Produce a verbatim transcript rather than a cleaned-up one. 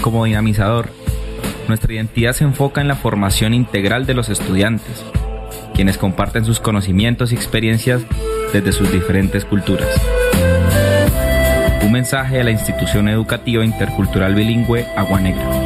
Como dinamizador, nuestra identidad se enfoca en la formación integral de los estudiantes, quienes comparten sus conocimientos y experiencias desde sus diferentes culturas. Un mensaje de la Institución Educativa Intercultural Bilingüe Agua Negra.